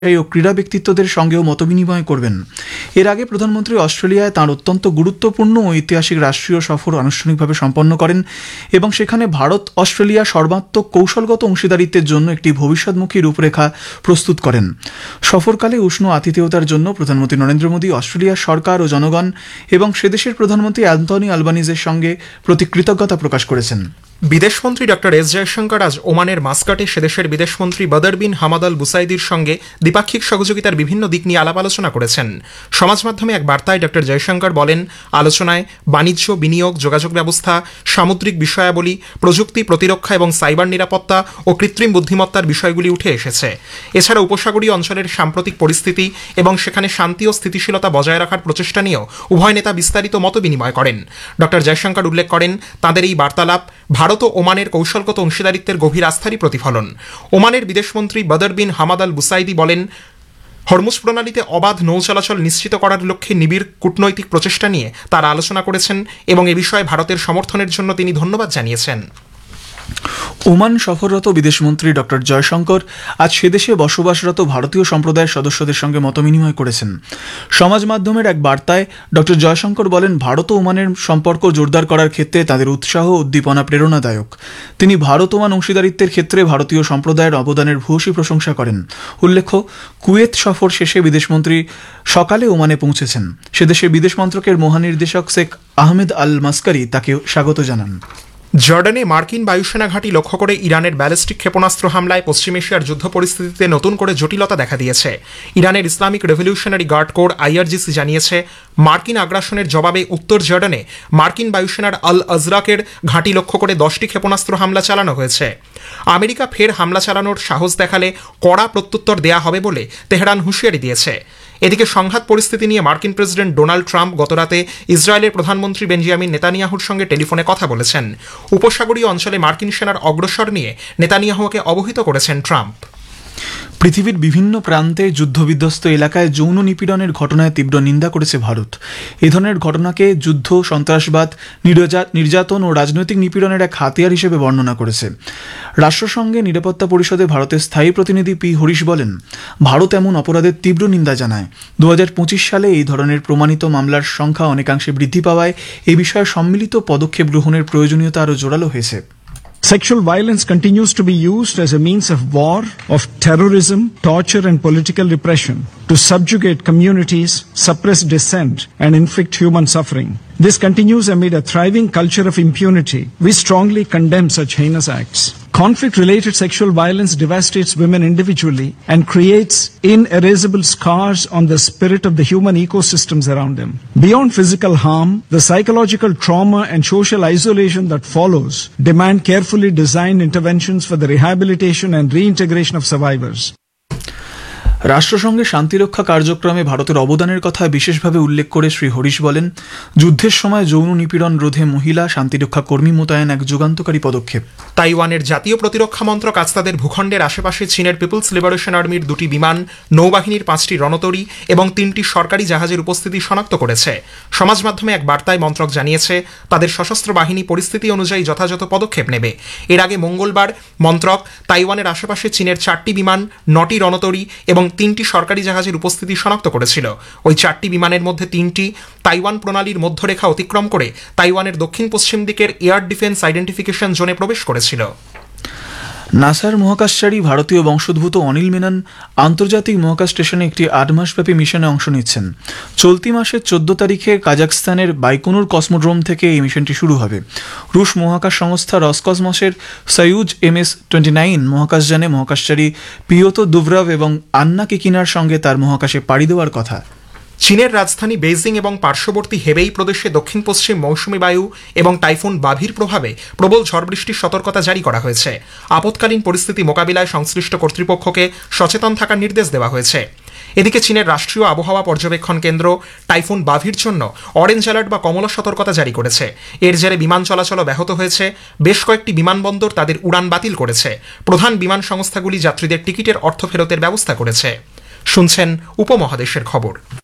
ও ক্রীড়া ব্যক্তিত্বদের সঙ্গেও মতবিনিময় করবেন। এর আগে প্রধানমন্ত্রী অস্ট্রেলিয়ায় তাঁর অত্যন্ত গুরুত্বপূর্ণ ও ঐতিহাসিক রাষ্ট্রীয় সফর আনুষ্ঠানিকভাবে সম্পন্ন করেন এবং সেখানে ভারত অস্ট্রেলিয়া সর্বাত্মক কৌশলগত অংশীদারিত্বের জন্য একটি ভবিষ্যৎমুখী রূপরেখা প্রস্তুত করেন। সফরকালে উষ্ণ আতিথেয়তার জন্য প্রধানমন্ত্রী নরেন্দ্র মোদী অস্ট্রেলিয়ার সরকার ও জনগণ এবং সে দেশের প্রধানমন্ত্রী অ্যান্থনি আলবানিজের সঙ্গে প্রতি কৃতজ্ঞতা প্রকাশ করেছেন। বিদেশমন্ত্রী ডক্টর এস জয়শঙ্কর আজ ওমানের মাস্কাটে সেদেশের বিদেশমন্ত্রী বদর বিন হামাদ আল বুসাইদির সঙ্গে দ্বিপাক্ষিক সহযোগিতার বিভিন্ন দিক নিয়ে আলাপ আলোচনা করেছেন। সমাজ মাধ্যমে এক বার্তায় ডক্টর জয়শঙ্কর বলেন, আলোচনায় বাণিজ্য, বিনিয়োগ, যোগাযোগ ব্যবস্থা, সামুদ্রিক বিষয়াবলী, প্রযুক্তি, প্রতিরক্ষা এবং সাইবার নিরাপত্তা ও কৃত্রিম বুদ্ধিমত্তার বিষয়গুলি উঠে এসেছে। এছাড়া উপসাগরীয় অঞ্চলের সাম্প্রতিক পরিস্থিতি এবং সেখানে শান্তি ও স্থিতিশীলতা বজায় রাখার প্রচেষ্টা নিয়েও উভয় নেতা বিস্তারিত মত বিনিময় করেন। ডক্টর জয়শঙ্কর উল্লেখ করেন, তাঁদের এই বার্তালাপ ভারত ও ওমানের কৌশলগত অংশীদারিত্বের গভীর আস্থারই প্রতিফলন। ওমানের বিদেশমন্ত্রী বদর বিন হামাদ আল বুসাইদি বলেন, হরমুজ প্রণালীতে অবাধ নৌ চলাচল নিশ্চিত করার লক্ষ্যে নিবিড় কূটনৈতিক প্রচেষ্টা নিয়ে তারা আলোচনা করেছেন এবং এ বিষয়ে ভারতের সমর্থনের জন্য তিনি ধন্যবাদ জানিয়েছেন। ওমান সফররত বিদেশমন্ত্রী ডক্টর জয়শঙ্কর আজ সেদেশে বসবাসরত ভারতীয় সম্প্রদায়ের সদস্যদের সঙ্গে মতবিনিময় করেছেন। সমাজ মাধ্যমের এক বার্তায় ডক্টর জয়শঙ্কর বলেন, ভারত ও ওমানের সম্পর্ক জোরদার করার ক্ষেত্রে তাদের উৎসাহ ও উদ্দীপনা প্রেরণাদায়ক। তিনি ভারত ওমান অংশীদারিত্বের ক্ষেত্রে ভারতীয় সম্প্রদায়ের অবদানের ভূয়সী প্রশংসা করেন। উল্লেখ্য, কুয়েত সফর শেষে বিদেশমন্ত্রী সকালে ওমানে পৌঁছেছেন। সেদেশের বিদেশ মন্ত্রকের মহানির্দেশক শেখ আহমেদ আল মাস্কারি তাকে স্বাগত জানান। জর্ডানে মার্কিন বায়ুসেনা ঘাঁটি লক্ষ্য করে ইরানের ব্যালিস্টিক ক্ষেপণাস্ত্র হামলায় পশ্চিম এশিয়ার যুদ্ধ পরিস্থিতিতে নতুন করে জটিলতা দেখা দিয়েছে। ইরানের Islamic revolutionary guard corps IRGC জানিয়েছে, মার্কিন আগ্রাসনের জবাবে উত্তর জর্ডানে মার্কিন বায়ুসেনার আল আজরাকের ঘাঁটি লক্ষ্য করে 10টি ক্ষেপণাস্ত্র হামলা চালানো হয়েছে। আমেরিকা ফের হামলা চালানোর সাহস দেখালে কড়া প্রত্যুত্তর দেয়া হবে বলে তেহরান হুঁশিয়ারি দিয়েছে। এদিকে সংঘাত পরিস্থিতি নিয়ে মার্কিন প্রেসিডেন্ট ডোনাল্ড ট্রাম্প গতরাতে ইসরায়েলের প্রধানমন্ত্রী বেঞ্জামিন নেতানিয়াহুর সঙ্গে টেলিফোনে কথা বলেছেন। উপসাগরীয় অঞ্চলে মার্কিন সেনার অগ্রসর নিয়ে নেতানিয়াহুকে অবহিত করেছেন ট্রাম্প। পৃথিবীর বিভিন্ন প্রান্তে যুদ্ধবিধ্বস্ত এলাকায় যৌন নিপীড়নের ঘটনায় তীব্র নিন্দা করেছে ভারত। এ ধরনের ঘটনাকে যুদ্ধ, সন্ত্রাসবাদ, নির্যাতন ও রাজনৈতিক নিপীড়নের এক হাতিয়ার হিসেবে বর্ণনা করেছে। রাষ্ট্রসংঘের নিরাপত্তা পরিষদে ভারতের স্থায়ী প্রতিনিধি পি হরিশ বলেন, ভারত এমন অপরাধের তীব্র নিন্দা জানায়। 2025 সালে এই ধরনের প্রমাণিত মামলার সংখ্যা অনেকাংশে বৃদ্ধি পাওয়ায় এ বিষয়ে সম্মিলিত পদক্ষেপ গ্রহণের প্রয়োজনীয়তা আরও জোরালো হয়েছে। Sexual violence continues to be used as a means of war, of terrorism, torture and political repression to subjugate communities, suppress dissent and inflict human suffering. This continues amid a thriving culture of impunity. We strongly condemn such heinous acts. Conflict-related sexual violence devastates women individually and creates inerasable scars on the spirit of the human ecosystems around them. Beyond physical harm, the psychological trauma and social isolation that follows demand carefully designed interventions for the rehabilitation and reintegration of survivors. রাষ্ট্রসংঘে শান্তিরক্ষা কার্যক্রমে ভারতের অবদানের কথা বিশেষভাবে উল্লেখ করে শ্রী হরিশ বলেন, যুদ্ধের সময় যৌন নিপীড়ন রোধে মহিলা শান্তিরক্ষা কর্মী মোতায়েন এক যুগান্তকারী পদক্ষেপ। তাইওয়ানের জাতীয় প্রতিরক্ষা মন্ত্রক আজ তাদের ভূখণ্ডের আশেপাশে চীনের পিপলস লিবারেশন আর্মির 2টি বিমান, নৌবাহিনীর 5টি রণতরী এবং 3টি সরকারি জাহাজের উপস্থিতি শনাক্ত করেছে। সমাজ মাধ্যমে এক বার্তায় মন্ত্রক জানিয়েছে, তাদের সশস্ত্র বাহিনী পরিস্থিতি অনুযায়ী যথাযথ পদক্ষেপ নেবে। এর আগে মঙ্গলবার মন্ত্রক তাইওয়ানের আশেপাশে চীনের 4টি বিমান, 9টি রণতরী এবং 3টি সরকারি জাহাজের উপস্থিতি শনাক্ত করেছিল। ওই 4টি বিমানের মধ্যে 3টি তাইওয়ান প্রণালীর মধ্যরেখা অতিক্রম করে তাইওয়ানের দক্ষিণ পশ্চিম দিকের এয়ার ডিফেন্স আইডেন্টিফিকেশন জোনে প্রবেশ করেছিল। নাসার মহাকাশচারী ভারতীয় বংশোদ্ভূত অনিল মেনন আন্তর্জাতিক মহাকাশ স্টেশনে একটি 8 মাসব্যাপী মিশনে অংশ নিচ্ছেন। চলতি মাসের 14 তারিখে কাজাখস্তানের বাইকোনুর কসমোড্রোম থেকে এই মিশনটি শুরু হবে। রুশ মহাকাশ সংস্থা রসকসমসের সয়ুজ MS-29 মহাকাশযানে মহাকাশচারী পিওতো দুভরাভ এবং আন্না কিকিনার সঙ্গে তার মহাকাশে পাড়ি দেওয়ার কথা। চীনের রাজধানী বেইজিং এবং পার্শ্ববর্তী হেবেই প্রদেশে দক্ষিণ পশ্চিম মৌসুমী বায়ু এবং টাইফুন বাভির প্রভাবে প্রবল ঝড় বৃষ্টির সতর্কতা জারি করা হয়েছে। আপৎকালীন পরিস্থিতি মোকাবিলায় সংশ্লিষ্ট কর্তৃপক্ষকে সচেতন থাকার নির্দেশ দেওয়া হয়েছে। এদিকে চীনের রাষ্ট্রীয় আবহাওয়া পর্যবেক্ষণ কেন্দ্র টাইফুন বাভির জন্য অরেঞ্জ অ্যালার্ট বা কমলা সতর্কতা জারি করেছে। এর জেরে বিমান চলাচলও ব্যাহত হয়েছে। বেশ কয়েকটি বিমানবন্দর তাদের উড়ান বাতিল করেছে। প্রধান বিমান সংস্থাগুলি যাত্রীদের টিকিটের অর্থ ফেরতের ব্যবস্থা করেছে। শুনছেন উপমহাদেশের খবর।